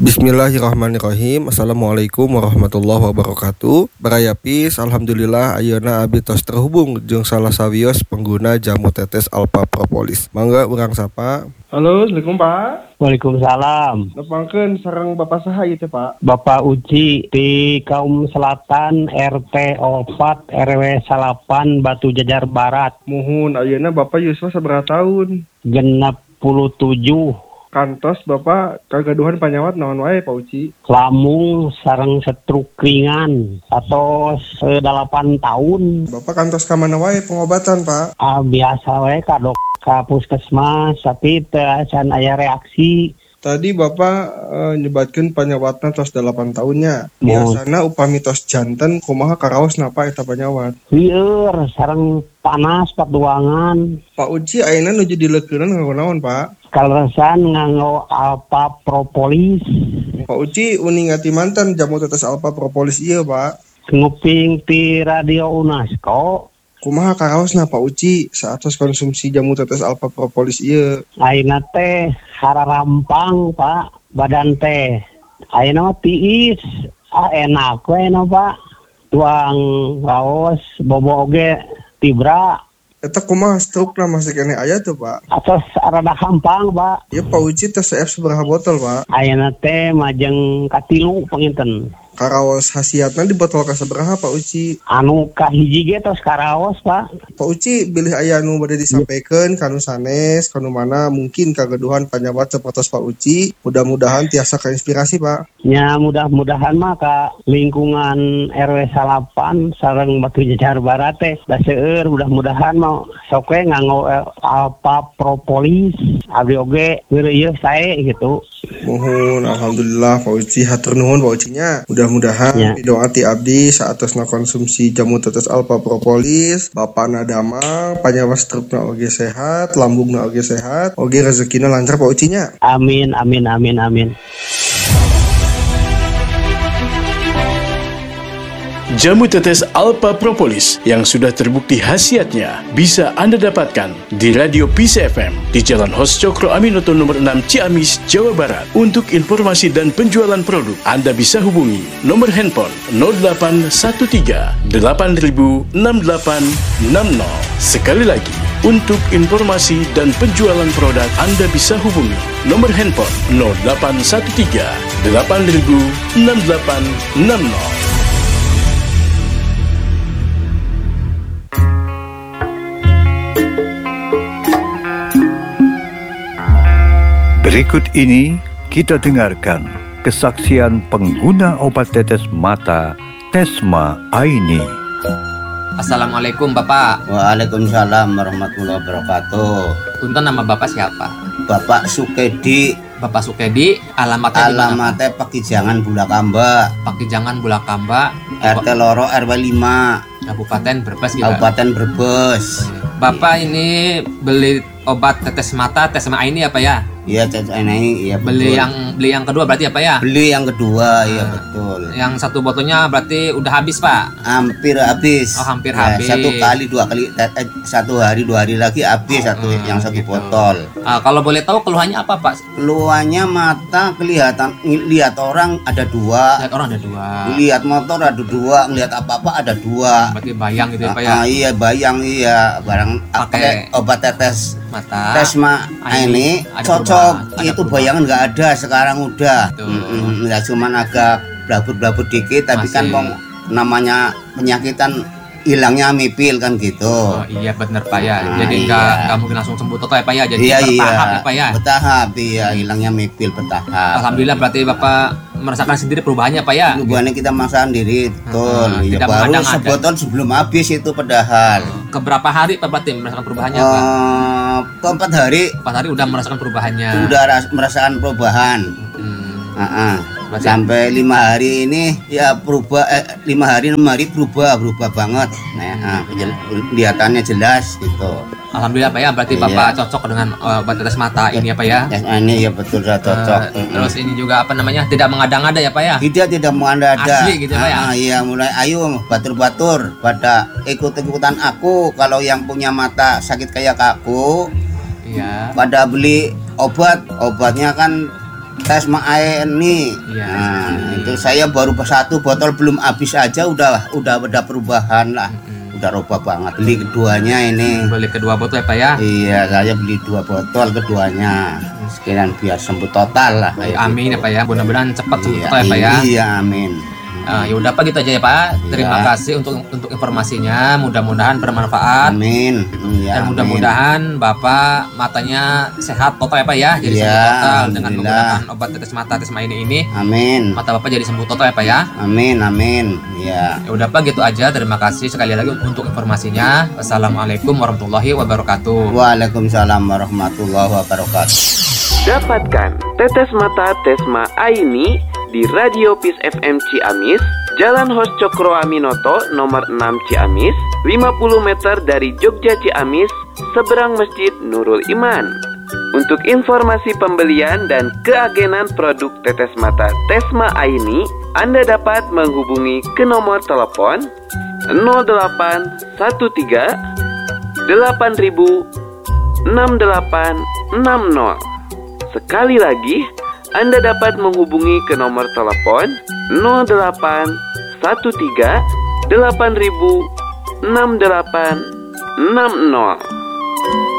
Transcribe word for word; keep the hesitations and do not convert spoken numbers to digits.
Bismillahirrahmanirrahim. Assalamualaikum warahmatullahi wabarakatuh. Barayapis, alhamdulillah ayeuna abdi tos terhubung jeung salah sawios pengguna jamu tetes Alpha Propolis. Mangga urang sapa. Halo, Assalamualaikum Pak. Waalaikumsalam. Nepangkeun sareng Bapak saha ieu teh Pak? Bapak Uci di Kaum Selatan R T opat R W salapan Batu Jajar Barat. Muhun ayeuna Bapak yuswa sabaraha taun? Genep puluh tujuh. Kantos Bapak kagaduhan panyawat naon wae Pak Uci? Lamung sareng stroke ringan atau delapan tahun. Bapak kantos ka mana wae pengobatan Pak? Ah, biasa wae ka dok ka puskesmas tapi teu acan aya reaksi. Tadi Bapak e, nyebatkeun panyawatna tos delapan tahunnya. Biasana upami tos janten kumaha karaos napa eta panyawat? Lieur sareng panas paduangan. Pak Uci ayeuna nuju dileukeurna nganggo naon Pak? Kaleresan nganggo Alpha Propolis. Pak Uci uning ngati mantan jamu tetes Alpha Propolis ieu Pak. Nguping ti radio UNESCO. Kumaha karaosna Pak Uci saatos konsumsi jamu tetes Alpha Propolis ieu? Ayeuna teh hararampang Pak, badan teh ayeuna tiis, ah enak we no Pak. Tuang raos bobo oge tibra. Eta kumaha stroke na masih kene aya tuh Pak? Atos rada hampang Pak. Ya Pak Uci tes F sabaraha botol Pak? Ayeuna teh majeng katilu panginten. Karaos hasiatna di botol ka sabaraha Pak Uci? Anu kahiji ge tos karaos Pak. Pak Uci bilih aya anu bade disampaikan kanu sanes kanu mana mungkin kagaduhan panyawat sapertos Pak Uci. Mudah-mudahan tiasa kainspirasi Pak. Ya mudah-mudahan mah ka lingkungan R W salapan sareng Batu Jajar Barat teh da seueur mudah-mudahan mah sok we nganggo Alpha Propolis abdi oge ngeureuyeuh sae gitu. Mohon alhamdulillah Pak Uci hatur nuhun Pak Ucinya. Mudah-mudahan ya. Doa ti abdi saatosna konsumsi jamu tetes Alpha Propolis, bapana damang, panyawat strukna oge sehat, lambungna oge sehat, oge rezekina lancar Pak Ucinya. Amin amin amin amin. Jamu tetes Alpha Propolis yang sudah terbukti khasiatnya bisa Anda dapatkan di Radio Peace F M di Jalan Hos Cokro Aminoto nomor enam Ciamis, Jawa Barat. Untuk informasi dan penjualan produk, Anda bisa hubungi nomor handphone nol delapan satu tiga delapan nol enam delapan enam nol. Sekali lagi, untuk informasi dan penjualan produk, Anda bisa hubungi nomor handphone nol delapan satu tiga delapan nol enam delapan enam nol. Berikut ini kita dengarkan kesaksian pengguna obat tetes mata Tesma Aini. Assalamualaikum Bapak. Waalaikumsalam warahmatullahi wabarakatuh. Punten, nama Bapak siapa? Bapak Sukedi. Bapak Sukedi, alamatnya di mana? Alamatnya Pakijangan Bulakamba. Pakijangan Bulakamba, R T loro R W lima. Kabupaten Brebes gitu. Kabupaten Brebes. Bapak ini beli obat tetes mata Tesma Aini apa ya? Iya, tetes ini, iya betul. Beli yang beli yang kedua berarti apa ya? Beli yang kedua, iya betul. Yang satu botolnya berarti udah habis Pak? Hampir habis. Oh, hampir ya, habis. Satu kali, dua kali, eh, satu hari, dua hari lagi habis satu hmm, yang satu gitu. Botol. Uh, kalau boleh tahu keluhannya apa Pak? Keluhannya mata kelihatan, lihat orang ada dua. Lihat orang ada dua. Lihat motor ada dua, ngelihat apa-apa ada dua. Berarti bayang gitu ya Pak ya? Ah, iya bayang iya, barang pakai obat tetes mata Tesma ini cocok. Itu bayangan nggak ada sekarang udah. Mm-mm, ya cuman agak blabut-blabut dikit tapi masih. Kan mau namanya penyakitan hilangnya mipil kan gitu. Oh iya benar Pak ya. Nah, jadi nggak iya. nggak mungkin langsung sembuh total ya Pak ya. Jadi iya, bertahap iya. ya Pak ya. Bertahap iya, hilangnya mipil bertahap. Alhamdulillah berarti Bapak merasakan sendiri perubahannya Pak ya. Perubahannya kita merasakan diri betul. Hmm, ya, baru sebotol sebelum habis itu padahal. Keberapa hari Pak berarti merasakan perubahannya uh, Pak? Keempat hari. Empat hari udah merasakan perubahannya. Udah ras- merasakan perubahan. Hmm. Uh-uh. Sampai lima hari ini ya berubah eh, lima hari enam hari berubah berubah banget. Nah, uh, kelihatannya jelas gitu. Alhamdulillah Pak ya, berarti iya. Bapak cocok dengan uh, obat tetes mata ini ya Pak ya? Ya, ini ya betul sudah cocok. Uh, mm-hmm. Terus ini juga apa namanya tidak mengada-ngada ya Pak ya? Tidak tidak mengada-ngada. Asli gitu Pak ya? Ah, iya mulai ayo batur-batur pada ikut-ikutan aku kalau yang punya mata sakit kayak aku. Iya. Pada beli obat, obatnya kan Tesma ini. Iya, Nah, iya. itu saya baru satu botol belum habis aja udah udah ada perubahan lah. Mm-mm. Udah robah banget. Beli keduanya ini. Beli kedua botol ya Pak ya. Iya, saya beli dua botol keduanya. Sekalian biar sembuh total lah. Baik, kayak amin gitu. ya Pak ya. Mudah-mudahan cepat sembuh Iya, total ya Pak ya. Iya, amin. Ah, ya udah Pak gitu aja ya Pak. Terima Iya. kasih untuk untuk informasinya. Mudah-mudahan bermanfaat. Amin. Iya, Dan amin. mudah-mudahan Bapak matanya sehat total ya Pak ya. Jadi Iya, sembuh total dengan alhamdulillah. menggunakan obat tetes mata Tesma ini ini. Amin. Mata Bapak jadi sembuh total ya Pak ya. Amin, amin. Iya. Ya udah Pak gitu aja. Terima kasih sekali lagi untuk informasinya. Wassalamualaikum warahmatullahi wabarakatuh. Waalaikumsalam warahmatullahi wabarakatuh. Dapatkan tetes mata Tesma Aini di Radio Peace F M Ciamis, Jalan Hos Cokro Aminoto nomor enam Ciamis, lima puluh meter dari Jogja Ciamis, seberang Masjid Nurul Iman. Untuk informasi pembelian dan keagenan produk tetes mata Tesma Aini, Anda dapat menghubungi ke nomor telepon nol delapan satu tiga delapan ribu enam delapan enam nol. Sekali lagi, Anda dapat menghubungi ke nomor telepon nol delapan satu tiga delapan ribu enam delapan enam nol.